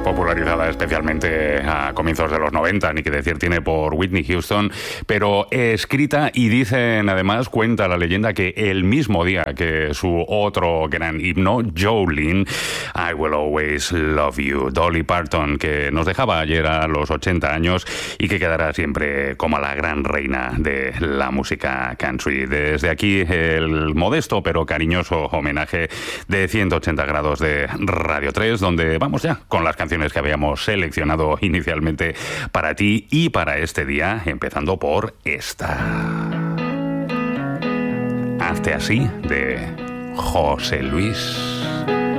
popularizada especialmente a comienzos de los 90, ni que decir tiene por Whitney Houston, pero escrita y dicen además, cuenta la leyenda, que el mismo día que su otro gran himno, Jolene, I Will Always Love You, Dolly Parton, que nos dejaba ayer a los 80 años y que quedará siempre como la gran reina de la música country. Desde aquí el modesto pero cariñoso homenaje de 180 grados de Radio 3, donde vamos ya con las canciones que habíamos seleccionado inicialmente para ti y para este día, empezando por esta. Hazte así, de José Luis.